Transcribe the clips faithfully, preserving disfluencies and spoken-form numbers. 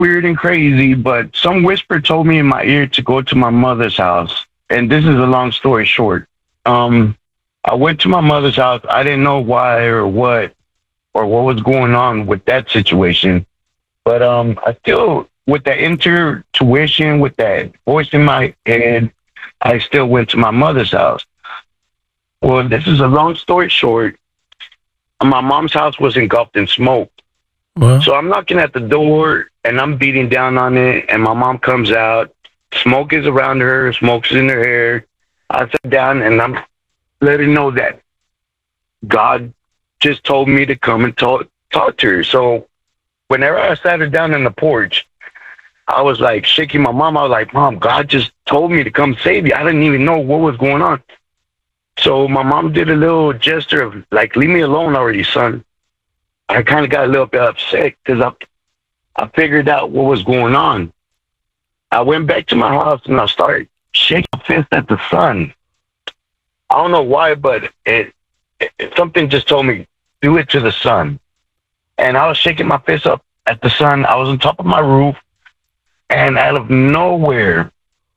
weird and crazy, but some whisper told me in my ear to go to my mother's house. And this is a long story short. Um, I went to my mother's house. I didn't know why or what or what was going on with that situation. But um, I still, with that intuition, with that voice in my head, I still went to my mother's house. Well, this is a long story short. My mom's house was engulfed in smoke. Well. So I'm knocking at the door and I'm beating down on it. And my mom comes out. Smoke is around her. Smoke's in her hair. I sit down and I'm letting her know that God just told me to come and talk, talk to her. So whenever I sat her down on the porch, I was like shaking my mom. I was like, Mom, God just told me to come save you. I didn't even know what was going on. So my mom did a little gesture of like, leave me alone already, son. I kind of got a little bit upset because I, I figured out what was going on. I went back to my house and I started shaking my fist at the sun. I don't know why, but it, it something just told me, do it to the sun. And I was shaking my fist up at the sun. I was on top of my roof. And out of nowhere,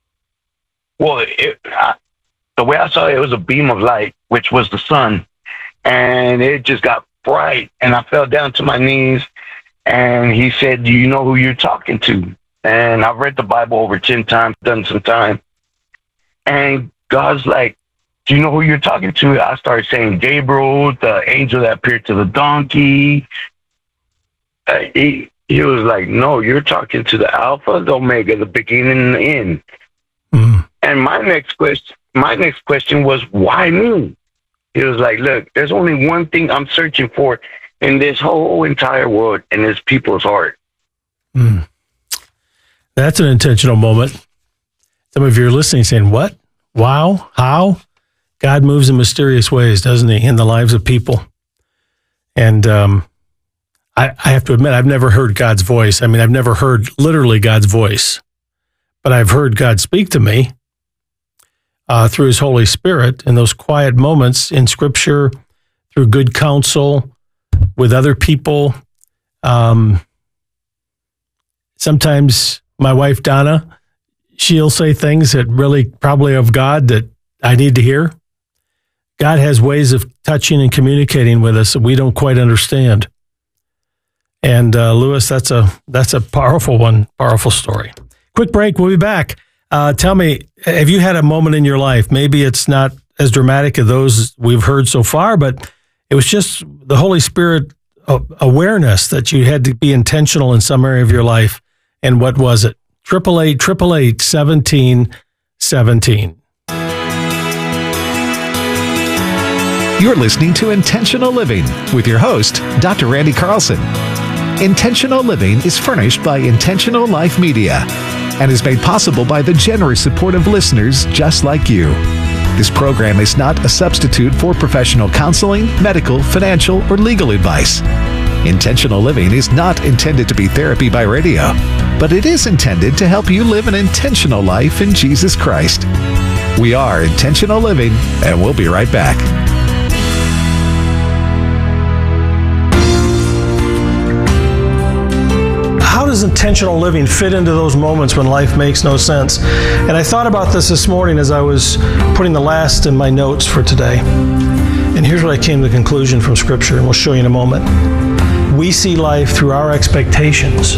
well, it, I, the way I saw it, it was a beam of light, which was the sun. And it just got bright. And I fell down to my knees. And he said, do you know who you're talking to? And I've read the Bible over ten times, done some time. And God's like, do you know who you're talking to? I started saying Gabriel, the angel that appeared to the donkey. Uh, he, he was like, no, you're talking to the Alpha, the Omega, the beginning and the end. Mm. And my next question, my next question was, why me? He was like, look, there's only one thing I'm searching for in this whole entire world, and it's people's heart. Mm. That's an intentional moment. Some of you are listening saying, what? Wow, how? God moves in mysterious ways, doesn't he, in the lives of people? And um, I, I have to admit, I've never heard God's voice. I mean, I've never heard literally God's voice, but I've heard God speak to me uh, through his Holy Spirit in those quiet moments in Scripture, through good counsel with other people. Um, sometimes my wife, Donna, she'll say things that really probably of God that I need to hear. God has ways of touching and communicating with us that we don't quite understand. And uh, Lewis, that's a that's a powerful one, powerful story. Quick break. We'll be back. Uh, tell me, have you had a moment in your life? Maybe it's not as dramatic as those we've heard so far, but it was just the Holy Spirit awareness that you had to be intentional in some area of your life. And what was it? Triple eight, triple eight, seventeen, seventeen. You're listening to Intentional Living with your host, Doctor Randy Carlson. Intentional Living is furnished by Intentional Life Media and is made possible by the generous support of listeners just like you. This program is not a substitute for professional counseling, medical, financial, or legal advice. Intentional Living is not intended to be therapy by radio, but it is intended to help you live an intentional life in Jesus Christ. We are Intentional Living, and we'll be right back. How does intentional living fit into those moments when life makes no sense? And I thought about this this morning as I was putting the last in my notes for today. And here's what I came to the conclusion from Scripture, and we'll show you in a moment. We see life through our expectations.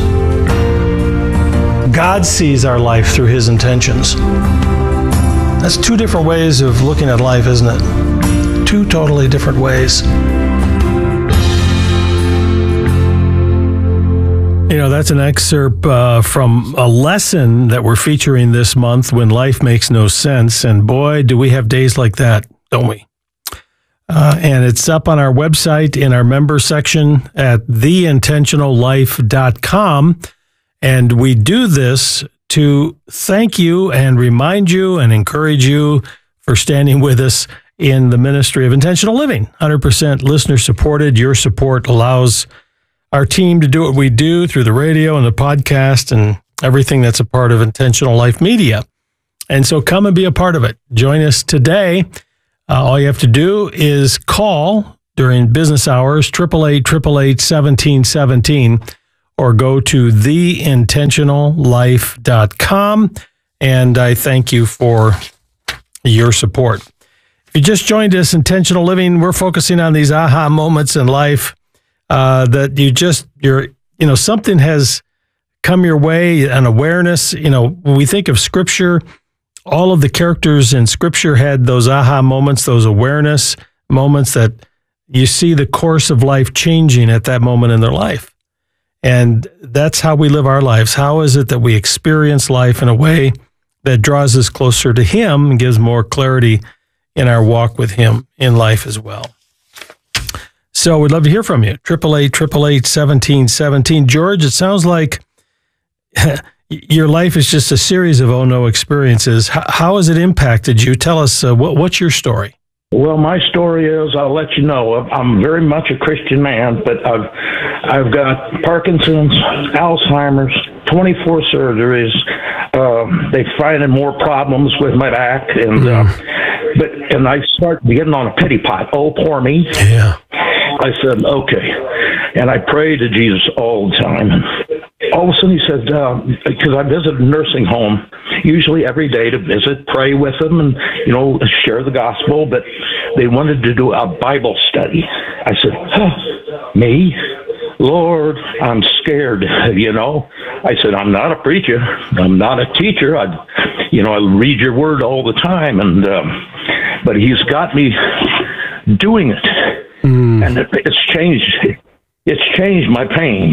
God sees our life through his intentions. That's two different ways of looking at life, isn't it? Two totally different ways. You know, that's an excerpt uh, from a lesson that we're featuring this month, When Life Makes No Sense. And boy, do we have days like that, don't we? Uh, and it's up on our website in our member section at the intentional life dot com. And we do this to thank you and remind you and encourage you for standing with us in the ministry of intentional living. one hundred percent listener supported. Your support allows our team to do what we do through the radio and the podcast and everything that's a part of Intentional Life Media. And so come and be a part of it. Join us today. Uh, all you have to do is call during business hours, eight eight eight, eight eight eight, one seven one seven, or go to the intentional life dot com. And I thank you for your support. If you just joined us, Intentional Living, we're focusing on these aha moments in life uh, that you just, you're, you know, something has come your way, an awareness. You know, when we think of Scripture, all of the characters in Scripture had those aha moments, those awareness moments that you see the course of life changing at that moment in their life. And that's how we live our lives. How is it that we experience life in a way that draws us closer to Him and gives more clarity in our walk with Him in life as well? So we'd love to hear from you. eight eight eight, eight eight eight, one seven one seven. George, it sounds like your life is just a series of oh no experiences. How, how has it impacted you? Tell us, uh, what, what's your story? Well, my story is, I'll let you know, I'm very much a Christian man, but I've I've got Parkinson's, Alzheimer's, twenty-four surgeries. Uh, they finding more problems with my back, and mm. uh, but and I started getting on a pity pot. Oh, poor me. Yeah. I said, okay, and I prayed to Jesus all the time. And all of a sudden, he said, because uh, I visit a nursing home, usually every day to visit, pray with them, and, you know, share the gospel, but they wanted to do a Bible study. I said, huh, me? Lord, I'm scared, you know. I said, I'm not a preacher. I'm not a teacher. I, you know, I read your word all the time, and um, but he's got me doing it, mm. and it, it's changed. It's changed my pain.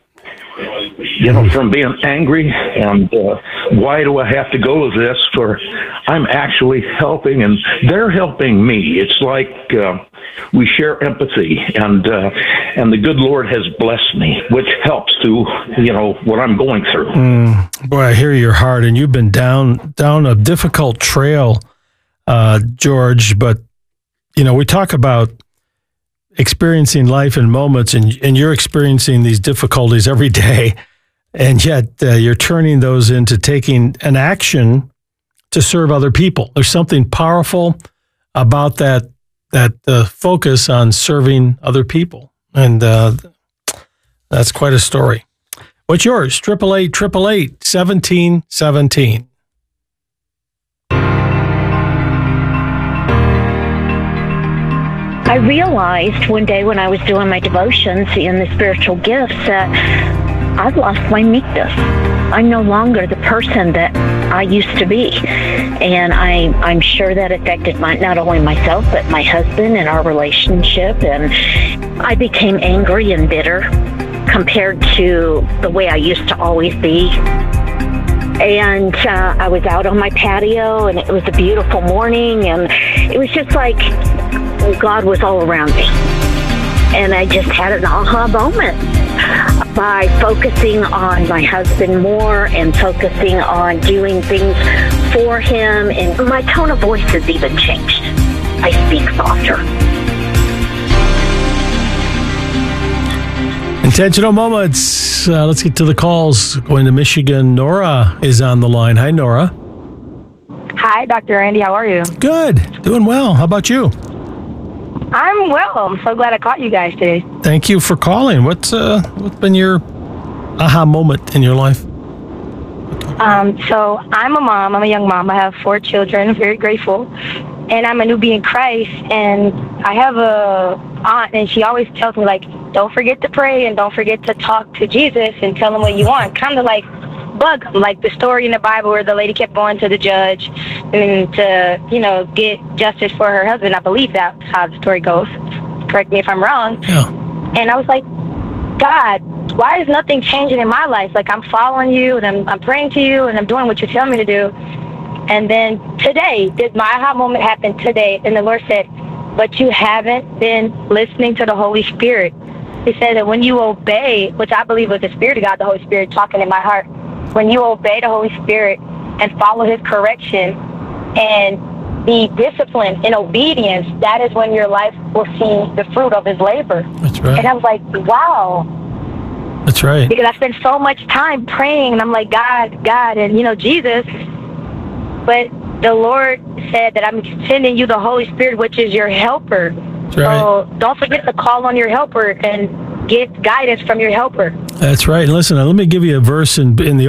You know, from being angry and uh, why do I have to go with this, for I'm actually helping and they're helping me. It's like uh, we share empathy, and uh, and the good Lord has blessed me, which helps to, you know, what I'm going through. Mm, boy, I hear your heart, and you've been down down a difficult trail, uh, George. But, you know, we talk about experiencing life in moments, and, and you're experiencing these difficulties every day, and yet uh, you're turning those into taking an action to serve other people. There's something powerful about that that uh, focus on serving other people, and uh, that's quite a story. What's yours? eight eight eight, eight eight eight, one seven one seven. I realized one day when I was doing my devotions in the spiritual gifts that I've lost my meekness. I'm no longer the person that I used to be. And I, I'm sure that affected my, not only myself, but my husband and our relationship. And I became angry and bitter compared to the way I used to always be. And uh, I was out on my patio, and it was a beautiful morning, and it was just like God was all around me. And I just had an aha moment by focusing on my husband more and focusing on doing things for him. And my tone of voice has even changed. I speak softer. Intentional Moments. Uh, let's get to the calls. Going to Michigan, Nora is on the line. Hi, Nora. Hi, Doctor Randy. How are you? Good. Doing well. How about you? I'm well. I'm so glad I caught you guys today. Thank you for calling. What's uh, what's been your aha moment in your life? Um, so I'm a mom. I'm a young mom. I have four children. Very grateful. And I'm a newbie in Christ. And I have a aunt, and she always tells me, like, don't forget to pray and don't forget to talk to Jesus and tell him what you want. Kind of like bug him, like the story in the Bible where the lady kept going to the judge and to, you know, get justice for her husband. I believe that's how the story goes. Correct me if I'm wrong. Yeah. And I was like, God, why is nothing changing in my life? Like, I'm following you, and I'm, I'm praying to you, and I'm doing what you tell me to do. And then today, did my aha moment happen today? And the Lord said, but you haven't been listening to the Holy Spirit. He said that when you obey, which I believe was the Spirit of God, the Holy Spirit talking in my heart, when you obey the Holy Spirit and follow his correction and be disciplined in obedience, that is when your life will see the fruit of his labor. That's right. And I was like, wow. That's right. Because I spent so much time praying, and I'm like, God, God, and, you know, Jesus. But the Lord said that I'm sending you the Holy Spirit, which is your helper. That's right. So don't forget to call on your helper. And get guidance from your helper. That's right. Listen, let me give you a verse in, in the